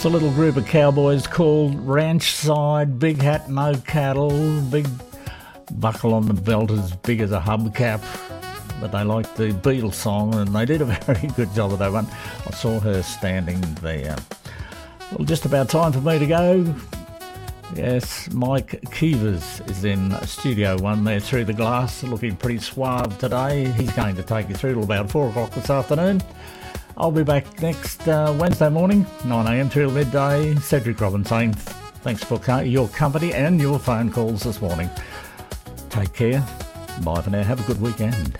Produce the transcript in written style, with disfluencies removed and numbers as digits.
That's a little group of cowboys called Ranch Side, big hat, no cattle, big buckle on the belt as big as a hubcap. But they liked the Beatles song and they did a very good job of that one. I saw her standing there. Well, just about time for me to go. Yes, Mike Keevers is in Studio 1 there through the glass, looking pretty suave today. He's going to take you through till about 4 o'clock this afternoon. I'll be back next Wednesday morning, 9am till midday. Cedric Robbins saying thanks for your company and your phone calls this morning. Take care. Bye for now. Have a good weekend.